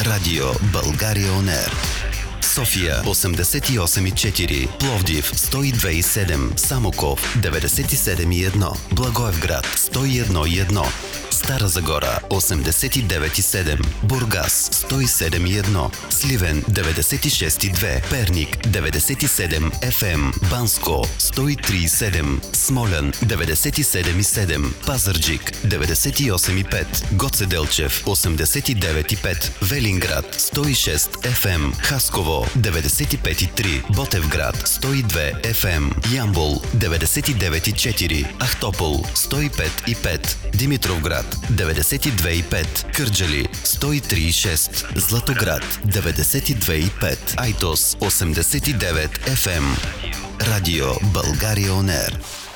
Радио България On Air. София 88,4, Пловдив 102,7, Самоков 97,1, Благоевград 101,1, Стара Загора 89,7, Бургас 107,1, Сливен 96,2, Перник 97 FM, Банско 103,7, Смолян 97,7, Пазарджик 98,5, Гоце Делчев 89,5, Велинград 106 FM, Хасково 95,3, Ботевград 102 FM, Ямбол 99,4, Ахтопол 105,5, Димитровград 92,5, Кърджали 103,6, Златоград 92,5, Айтос 89 FM. Радио България On Air.